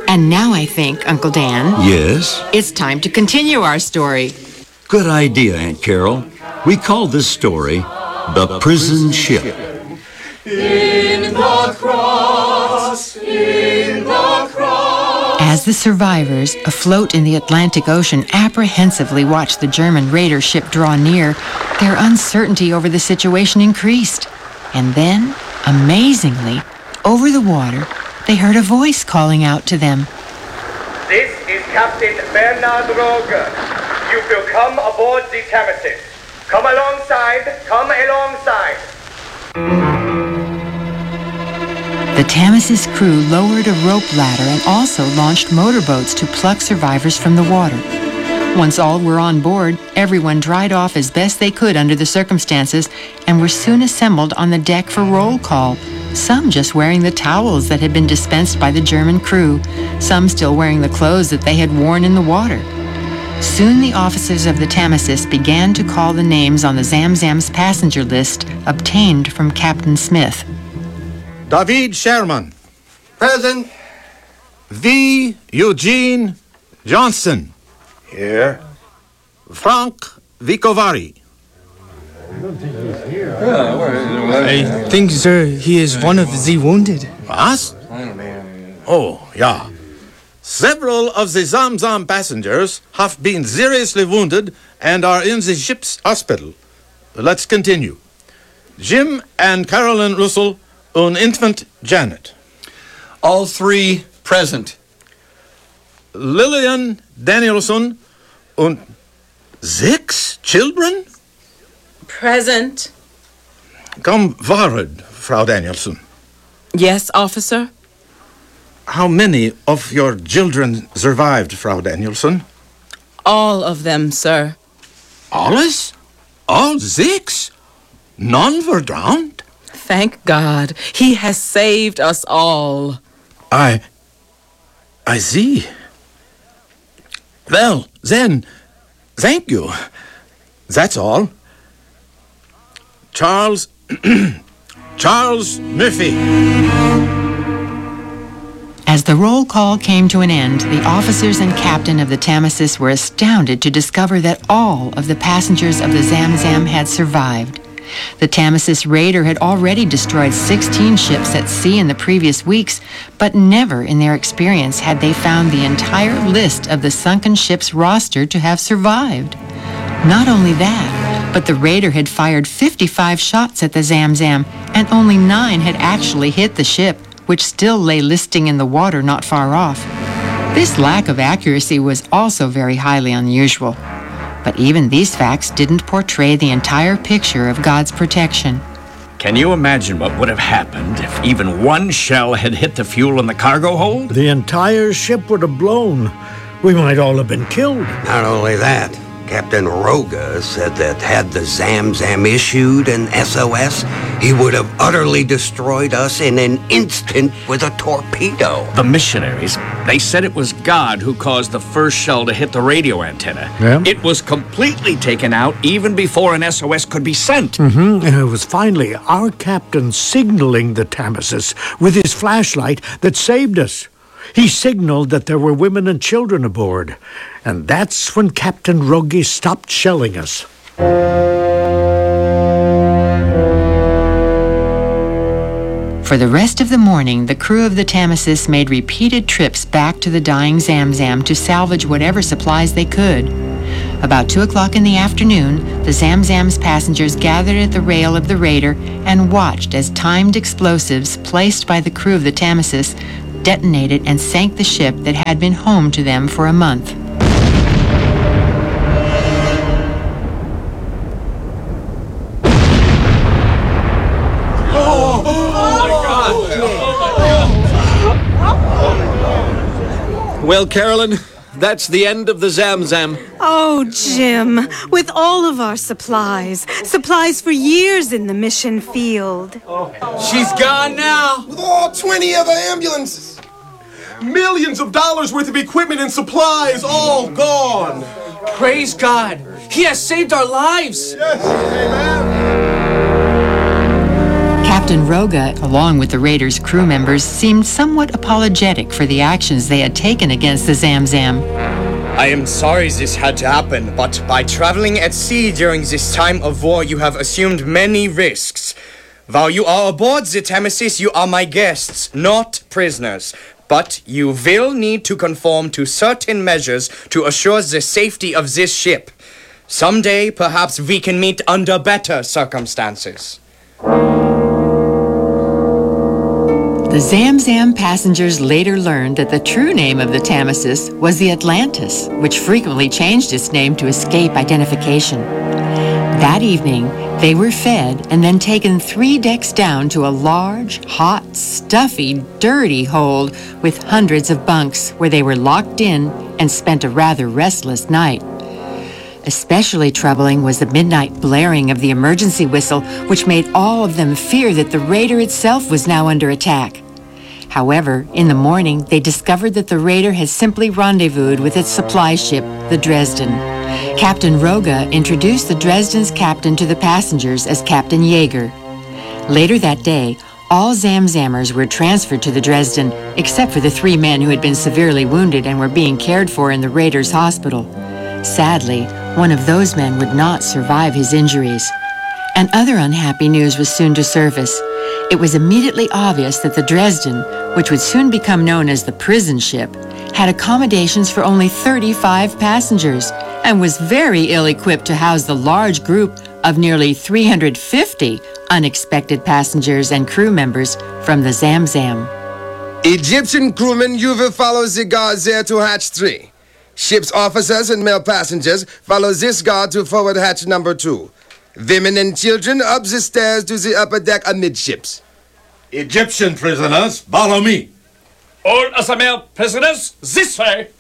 And now I think, Uncle Dan, Yes? it's time to continue our story. Good idea, Aunt Carol. We call this story The Prison Ship. In the cross, in the cross. As the survivors, afloat in the Atlantic Ocean, apprehensively watched the German raider ship draw near, their uncertainty over the situation increased. And then, amazingly, over the water, they heard a voice calling out to them. This is Captain Bernard Roger. You will come aboard the Tamasis. Come alongside, come alongside. The Tamasis crew lowered a rope ladder and also launched motorboats to pluck survivors from the water. Once all were on board, everyone dried off as best they could under the circumstances and were soon assembled on the deck for roll call, some just wearing the towels that had been dispensed by the German crew, some still wearing the clothes that they had worn in the water. Soon the officers of the Tamasis began to call the names on the Zamzam's passenger list obtained from Captain Smith. David Sherman. Present. V. Eugene Johnson. Here. Frank Vicovari. I think, sir, he is one of the wounded. What? Oh, yeah. Several of the Zamzam passengers have been seriously wounded and are in the ship's hospital. Let's continue. Jim and Carolyn Russell and infant Janet. All three present. Lillian Danielson and 6 children? Present. Come forward, Frau Danielson. Yes, officer? How many of your children survived, Frau Danielson? All of them, sir. Alles? All 6? None were drowned? Thank God. He has saved us all. I see. Well, then, thank you. That's all. Charles Murphy. As the roll call came to an end, the officers and captain of the Tamasis were astounded to discover that all of the passengers of the Zamzam had survived. The Tamasis raider had already destroyed 16 ships at sea in the previous weeks, but never in their experience had they found the entire list of the sunken ship's roster to have survived. Not only that, but the raider had fired 55 shots at the Zamzam, and only 9 had actually hit the ship, which still lay listing in the water not far off. This lack of accuracy was also very highly unusual. But even these facts didn't portray the entire picture of God's protection. Can you imagine what would have happened if even one shell had hit the fuel in the cargo hold? The entire ship would have blown. We might all have been killed. Not only that, Captain Roga said that had the Zamzam issued an SOS, he would have utterly destroyed us in an instant with a torpedo. The missionaries, they said it was God who caused the first shell to hit the radio antenna. Yeah. It was completely taken out even before an SOS could be sent. And it was finally our captain signaling the Tamasis with his flashlight that saved us. He signaled that there were women and children aboard, and that's when Captain Rogi stopped shelling us. For the rest of the morning, the crew of the Tamasis made repeated trips back to the dying Zamzam to salvage whatever supplies they could. About 2 o'clock in the afternoon, the Zamzam's passengers gathered at the rail of the raider and watched as timed explosives placed by the crew of the Tamasis detonated and sank the ship that had been home to them for a month. Well, Carolyn, that's the end of the Zamzam. Oh, Jim, with all of our supplies for years in the mission field. She's gone now. With all 20 other ambulances. Millions of dollars worth of equipment and supplies all gone. Praise God. He has saved our lives. Yes, amen. Captain Roga, along with the raiders' crew members, seemed somewhat apologetic for the actions they had taken against the Zamzam. I am sorry this had to happen, but by traveling at sea during this time of war, you have assumed many risks. While you are aboard the Tamasis, you are my guests, not prisoners. But you will need to conform to certain measures to assure the safety of this ship. Someday, perhaps we can meet under better circumstances. The Zamzam passengers later learned that the true name of the Tamasis was the Atlantis, which frequently changed its name to escape identification. That evening, they were fed and then taken 3 decks down to a large, hot, stuffy, dirty hold with hundreds of bunks where they were locked in and spent a rather restless night. Especially troubling was the midnight blaring of the emergency whistle, which made all of them fear that the raider itself was now under attack. However, in the morning, they discovered that the raider had simply rendezvoused with its supply ship, the Dresden. Captain Roga introduced the Dresden's captain to the passengers as Captain Yeager. Later that day, all Zamzammers were transferred to the Dresden, except for the 3 men who had been severely wounded and were being cared for in the raiders' hospital. Sadly, one of those men would not survive his injuries. And other unhappy news was soon to surface. It was immediately obvious that the Dresden, which would soon become known as the prison ship, had accommodations for only 35 passengers and was very ill-equipped to house the large group of nearly 350 unexpected passengers and crew members from the Zamzam. Egyptian crewmen, you will follow the guards there to hatch 3. Ship's officers and male passengers follow this guard to forward hatch number 2. Women and children up the stairs to the upper deck amidships. Egyptian prisoners, follow me. All other male prisoners, this way.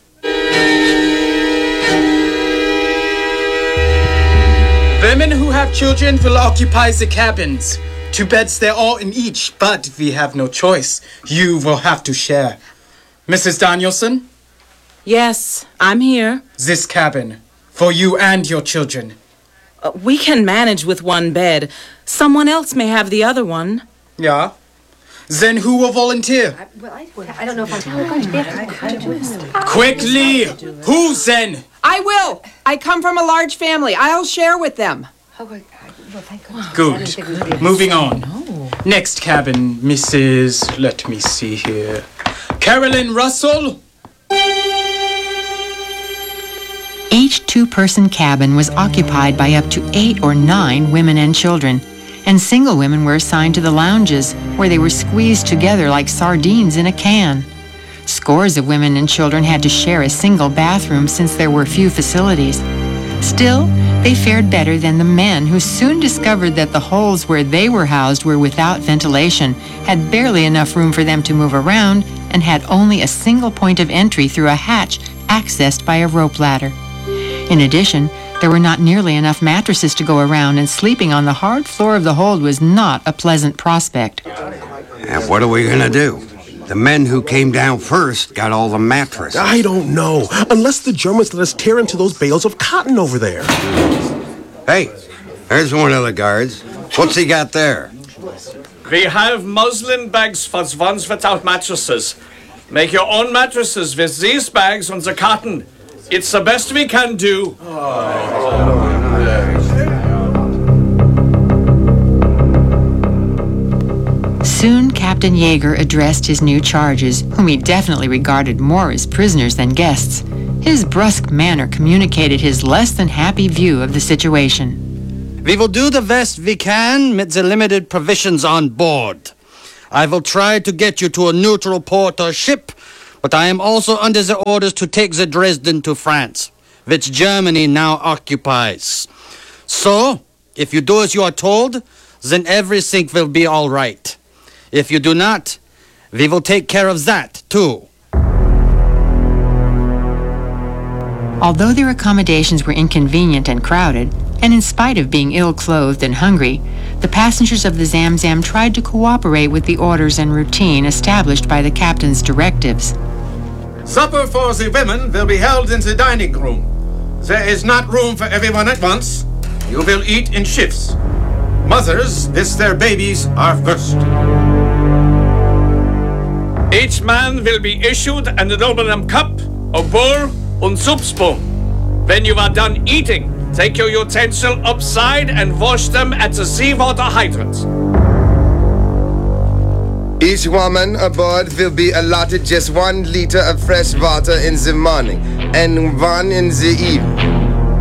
Women who have children will occupy the cabins. 2 beds there are in each, but we have no choice. You will have to share. Mrs. Danielson? Yes, I'm here. This cabin, for you and your children. We can manage with 1 bed. Someone else may have the other one. Yeah? Then who will volunteer? I don't know if I'm going to be able to do this. Quickly! Who then? I will. I come from a large family. I'll share with them. Good. Moving on. Next cabin, Mrs. Let me see here. Carolyn Russell? Each 2-person cabin was occupied by up to 8 or 9 women and children, and single women were assigned to the lounges, where they were squeezed together like sardines in a can. Scores of women and children had to share a single bathroom since there were few facilities. Still, they fared better than the men, who soon discovered that the holes where they were housed were without ventilation, had barely enough room for them to move around, and had only a single point of entry through a hatch accessed by a rope ladder. In addition, there were not nearly enough mattresses to go around, and sleeping on the hard floor of the hold was not a pleasant prospect. And what are we gonna do? The men who came down first got all the mattresses. I don't know. Unless the Germans let us tear into those bales of cotton over there. Hey, there's one of the guards. What's he got there? We have muslin bags for the ones without mattresses. Make your own mattresses with these bags on the cotton. It's the best we can do. Soon, Captain Yeager addressed his new charges, whom he definitely regarded more as prisoners than guests. His brusque manner communicated his less than happy view of the situation. We will do the best we can with the limited provisions on board. I will try to get you to a neutral port or ship, but I am also under the orders to take the Dresden to France, which Germany now occupies. So, if you do as you are told, then everything will be all right. If you do not, we will take care of that, too. Although their accommodations were inconvenient and crowded, and in spite of being ill-clothed and hungry, the passengers of the Zamzam tried to cooperate with the orders and routine established by the captain's directives. Supper for the women will be held in the dining room. There is not room for everyone at once. You will eat in shifts. Mothers, this their babies are first. Each man will be issued an aluminum cup, a bowl, and soup spoon. When you are done eating, take your utensil upside and wash them at the seawater hydrant. Each woman aboard will be allotted just 1 liter of fresh water in the morning and 1 in the evening.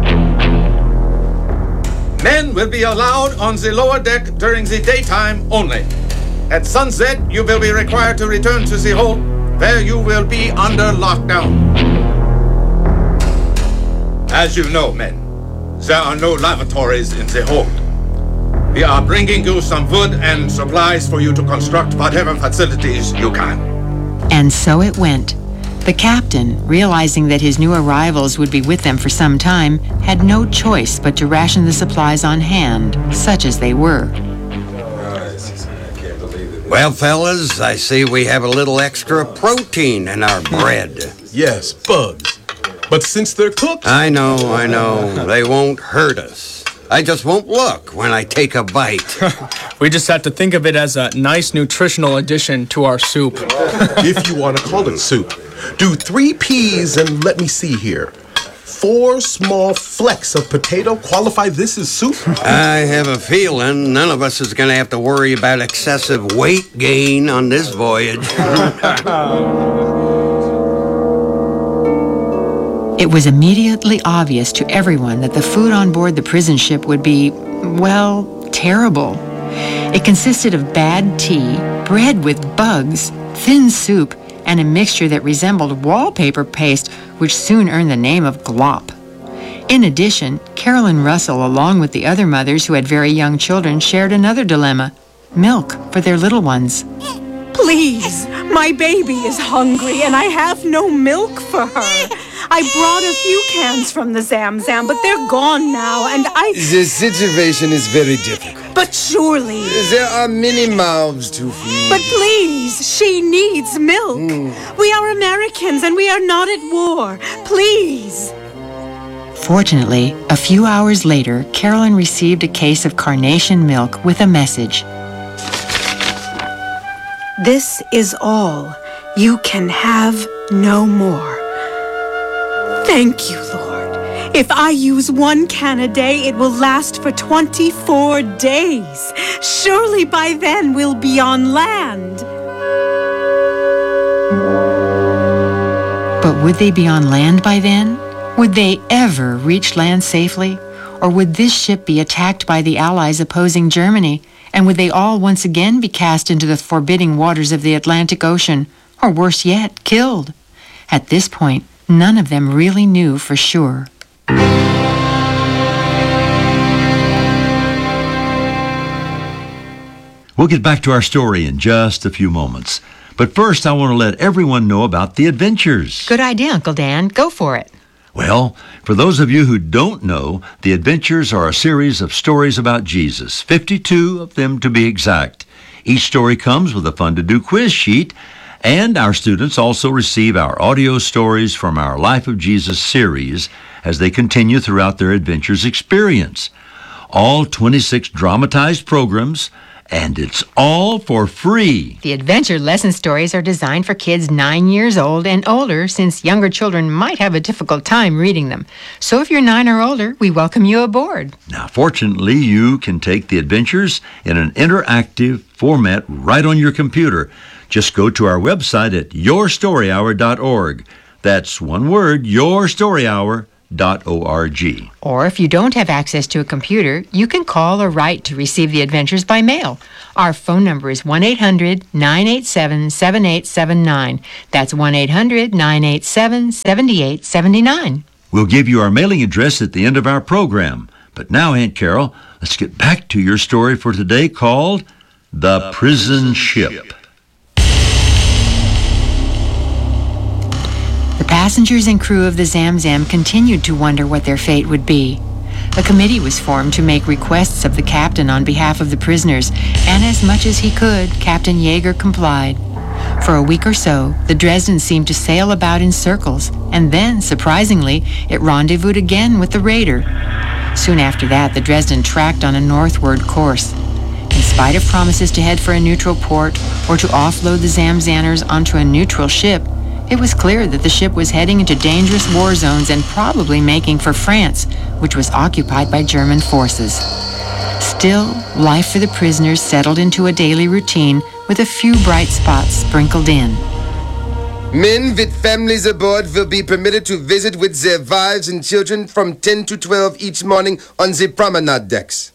Men will be allowed on the lower deck during the daytime only. At sunset, you will be required to return to the hold, where you will be under lockdown. As you know, men, there are no lavatories in the hold. We are bringing you some wood and supplies for you to construct whatever facilities you can. And so it went. The captain, realizing that his new arrivals would be with them for some time, had no choice but to ration the supplies on hand, such as they were. Well, fellas, I see we have a little extra protein in our bread. Yes, bugs. But since they're cooked... I know. They won't hurt us. I just won't look when I take a bite. We just have to think of it as a nice nutritional addition to our soup. If you want to call it soup. Do 3 peas and let me see here. 4 small flecks of potato qualify this as soup? I have a feeling none of us is going to have to worry about excessive weight gain on this voyage. It was immediately obvious to everyone that the food on board the prison ship would be, well, terrible. It consisted of bad tea, bread with bugs, thin soup, and a mixture that resembled wallpaper paste, which soon earned the name of glop. In addition, Carolyn Russell, along with the other mothers who had very young children, shared another dilemma: milk for their little ones. Please, my baby is hungry and I have no milk for her. I brought a few cans from the Zam Zam, but they're gone now, and The situation is very difficult. But surely... There are many mouths to feed. But please, she needs milk. We are Americans and we are not at war. Please. Fortunately, a few hours later, Carolyn received a case of carnation milk with a message. This is all. You can have no more. Thank you, Lord. If I use 1 can a day, it will last for 24 days. Surely by then we'll be on land. But would they be on land by then? Would they ever reach land safely? Or would this ship be attacked by the Allies opposing Germany? And would they all once again be cast into the forbidding waters of the Atlantic Ocean? Or worse yet, killed? At this point, none of them really knew for sure. We'll get back to our story in just a few moments. But first, I want to let everyone know about the adventures. Good idea, Uncle Dan. Go for it. Well, for those of you who don't know, the adventures are a series of stories about Jesus, 52 of them to be exact. Each story comes with a fun-to-do quiz sheet, and our students also receive our audio stories from our Life of Jesus series as they continue throughout their adventures experience. All 26 dramatized programs, and it's all for free. The adventure lesson stories are designed for kids 9 years old and older, since younger children might have a difficult time reading them. So if you're 9 or older, we welcome you aboard. Now, fortunately, you can take the adventures in an interactive format right on your computer. Just go to our website at yourstoryhour.org. That's one word, yourstoryhour.org. Or if you don't have access to a computer, you can call or write to receive the adventures by mail. Our phone number is 1-800-987-7879. That's 1-800-987-7879. We'll give you our mailing address at the end of our program. But now, Aunt Carol, let's get back to your story for today called The Prison Ship. The passengers and crew of the Zam Zam continued to wonder what their fate would be. A committee was formed to make requests of the captain on behalf of the prisoners, and as much as he could, Captain Yeager complied. For a week or so, the Dresden seemed to sail about in circles, and then, surprisingly, it rendezvoused again with the raider. Soon after that, the Dresden tracked on a northward course. In spite of promises to head for a neutral port or to offload the Zamzanners onto a neutral ship, it was clear that the ship was heading into dangerous war zones and probably making for France, which was occupied by German forces. Still, life for the prisoners settled into a daily routine with a few bright spots sprinkled in. Men with families aboard will be permitted to visit with their wives and children from 10 to 12 each morning on the promenade decks.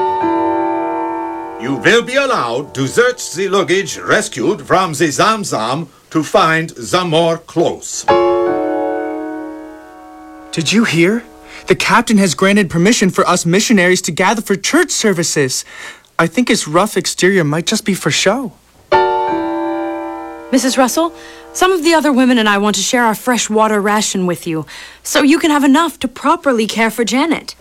You will be allowed to search the luggage rescued from the Zamzam to find the more clothes. Did you hear? The captain has granted permission for us missionaries to gather for church services. I think his rough exterior might just be for show. Mrs. Russell, some of the other women and I want to share our fresh water ration with you, so you can have enough to properly care for Janet.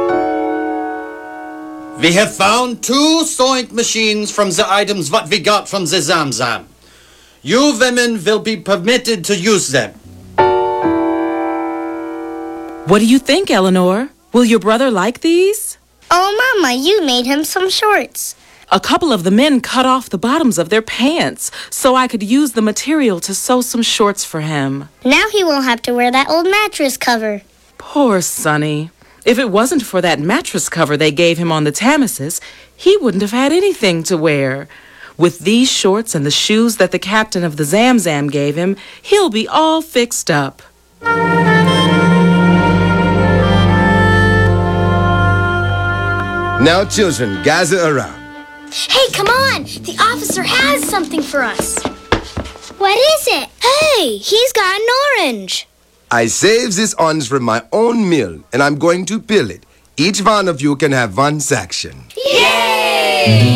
We have found 2 sewing machines from the items what we got from the Zamzam. You women will be permitted to use them. What do you think, Eleanor? Will your brother like these? Oh, Mama, you made him some shorts. A couple of the men cut off the bottoms of their pants so I could use the material to sew some shorts for him. Now he won't have to wear that old mattress cover. Poor Sonny. If it wasn't for that mattress cover they gave him on the Tamasis, he wouldn't have had anything to wear. With these shorts and the shoes that the captain of the Zamzam gave him, he'll be all fixed up. Now, children, gather around. Hey, come on! The officer has something for us. What is it? Hey, he's got an orange. I saved this orange from my own mill, and I'm going to peel it. Each one of you can have one section. Yay!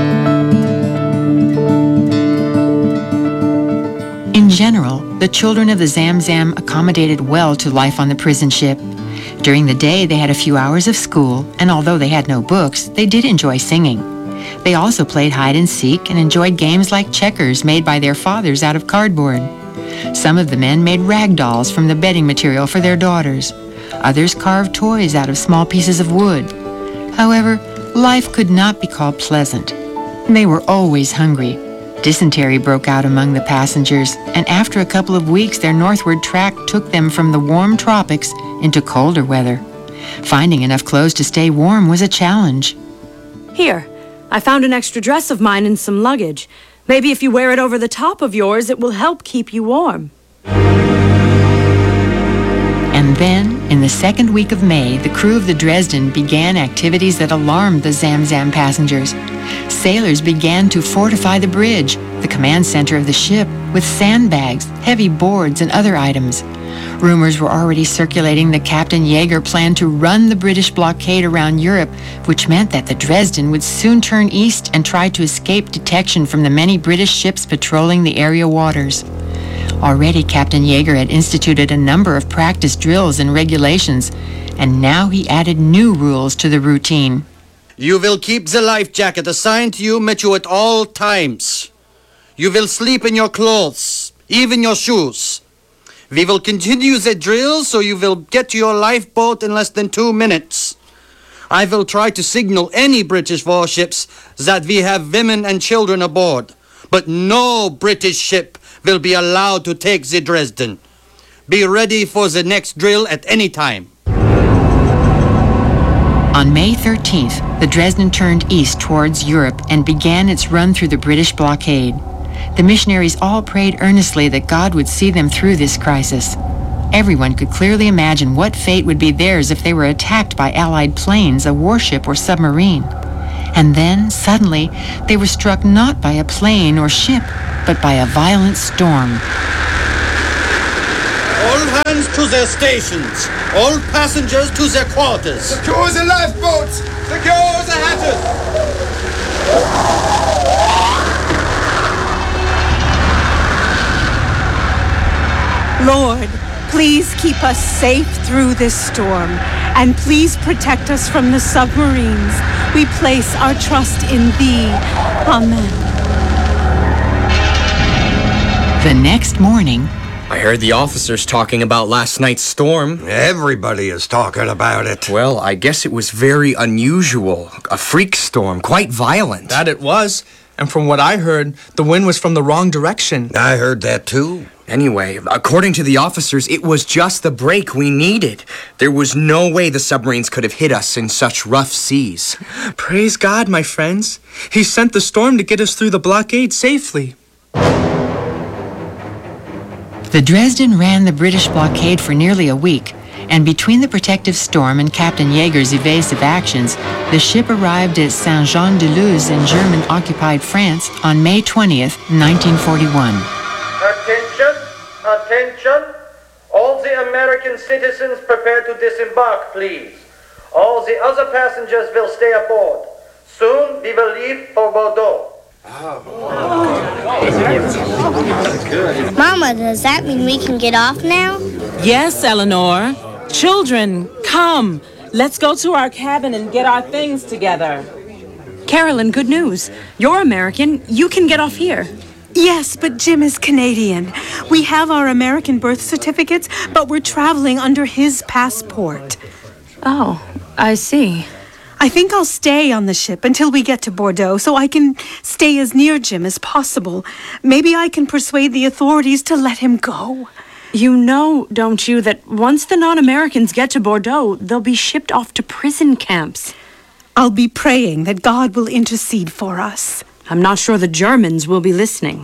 In general, the children of the Zamzam accommodated well to life on the prison ship. During the day, they had a few hours of school, and although they had no books, they did enjoy singing. They also played hide and seek and enjoyed games like checkers made by their fathers out of cardboard. Some of the men made rag dolls from the bedding material for their daughters. Others carved toys out of small pieces of wood. However, life could not be called pleasant. They were always hungry. Dysentery broke out among the passengers, and after a couple of weeks, their northward track took them from the warm tropics into colder weather. Finding enough clothes to stay warm was a challenge. Here, I found an extra dress of mine and some luggage. Maybe if you wear it over the top of yours, it will help keep you warm. And then, in the second week of May, the crew of the Dresden began activities that alarmed the Zamzam passengers. Sailors began to fortify the bridge, the command center of the ship, with sandbags, heavy boards, and other items. Rumors were already circulating that Captain Yeager planned to run the British blockade around Europe, which meant that the Dresden would soon turn east and try to escape detection from the many British ships patrolling the area waters. Already, Captain Yeager had instituted a number of practice drills and regulations, and now he added new rules to the routine. You will keep the life jacket assigned to you met you at all times. You will sleep in your clothes, even your shoes. We will continue the drill so you will get to your lifeboat in less than 2 minutes. I will try to signal any British warships that we have women and children aboard, but no British ship will be allowed to take the Dresden. Be ready for the next drill at any time. On May 13th, the Dresden turned east towards Europe and began its run through the British blockade. The missionaries all prayed earnestly that God would see them through this crisis. Everyone could clearly imagine what fate would be theirs if they were attacked by Allied planes, a warship, or submarine. And then, suddenly, they were struck not by a plane or ship, but by a violent storm. All hands to their stations. All passengers to their quarters. Secure the lifeboats! Secure the hatches! Lord, please keep us safe through this storm, and please protect us from the submarines. We place our trust in Thee. Amen. The next morning, I heard the officers talking about last night's storm. Everybody is talking about it. Well, I guess it was very unusual. A freak storm, quite violent. That it was. And from what I heard, the wind was from the wrong direction. I heard that too. Anyway, according to the officers, it was just the break we needed. There was no way the submarines could have hit us in such rough seas. Praise God, my friends. He sent the storm to get us through the blockade safely. The Dresden ran the British blockade for nearly a week, and between the protective storm and Captain Yeager's evasive actions, the ship arrived at Saint-Jean-de-Luz in German-occupied France on May 20th, 1941. Attention, attention. All the American citizens prepare to disembark, please. All the other passengers will stay aboard. Soon we will leave for Bordeaux. Mama, does that mean we can get off now? Yes, Eleanor. Children, come. Let's go to our cabin and get our things together. Carolyn, good news. You're American. You can get off here. Yes, but Jim is Canadian. We have our American birth certificates, but we're traveling under his passport. Oh, I see. I think I'll stay on the ship until we get to Bordeaux so I can stay as near Jim as possible. Maybe I can persuade the authorities to let him go. You know, don't you, that once the non-Americans get to Bordeaux, they'll be shipped off to prison camps. I'll be praying that God will intercede for us. I'm not sure the Germans will be listening.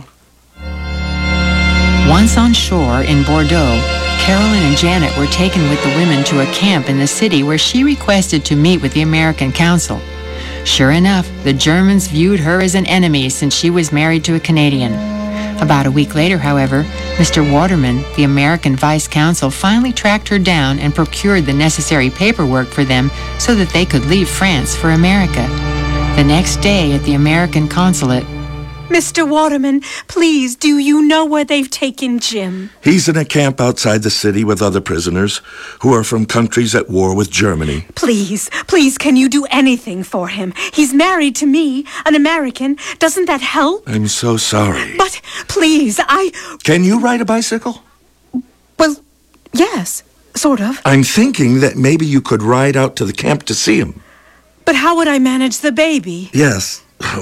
Once on shore in Bordeaux, Carolyn and Janet were taken with the women to a camp in the city where she requested to meet with the American consul. Sure enough, the Germans viewed her as an enemy since she was married to a Canadian. About a week later, however, Mr. Waterman, the American vice consul, finally tracked her down and procured the necessary paperwork for them so that they could leave France for America. The next day at the American consulate, Mr. Waterman, please, do you know where they've taken Jim? He's in a camp outside the city with other prisoners who are from countries at war with Germany. Please, can you do anything for him? He's married to me, an American. Doesn't that help? I'm so sorry. But please, Can you ride a bicycle? Well, yes, sort of. I'm thinking that maybe you could ride out to the camp to see him. But how would I manage the baby? Yes.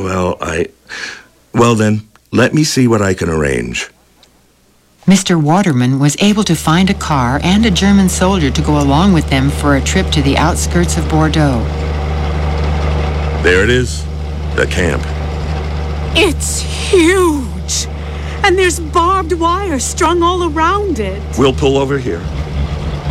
Well then, let me see what I can arrange. Mr. Waterman was able to find a car and a German soldier to go along with them for a trip to the outskirts of Bordeaux. There it is, the camp. It's huge! And there's barbed wire strung all around it. We'll pull over here.